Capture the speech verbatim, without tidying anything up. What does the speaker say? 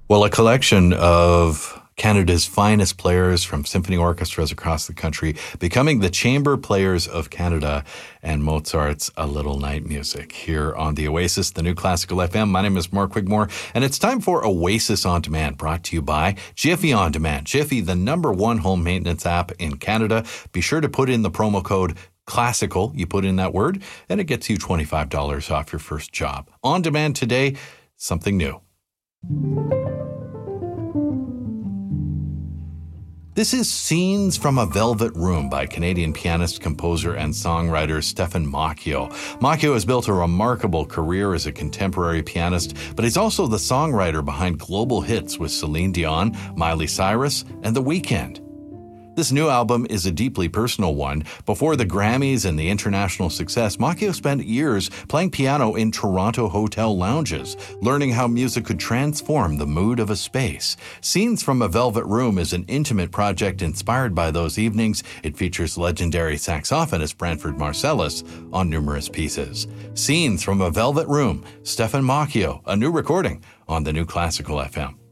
Well, a collection of Canada's finest players from symphony orchestras across the country, becoming the Chamber Players of Canada and Mozart's A Little Night Music here on the Oasis, the new classical F M. My name is Mark Wigmore, and it's time for Oasis On Demand, brought to you by Jiffy On Demand. Jiffy, the number one home maintenance app in Canada. Be sure to put in the promo code classical. You put in that word, and it gets you twenty-five dollars off your first job. On demand today, something new. This is Scenes from a Velvet Room by Canadian pianist, composer, and songwriter Stefan Macchio. Macchio has built a remarkable career as a contemporary pianist, but he's also the songwriter behind global hits with Celine Dion, Miley Cyrus, and The Weeknd. This new album is a deeply personal one. Before the Grammys and the international success, Macchio spent years playing piano in Toronto hotel lounges, learning how music could transform the mood of a space. Scenes from a Velvet Room is an intimate project inspired by those evenings. It features legendary saxophonist Branford Marsalis on numerous pieces. Scenes from a Velvet Room, Stefan Macchio, a new recording on the new Classical F M.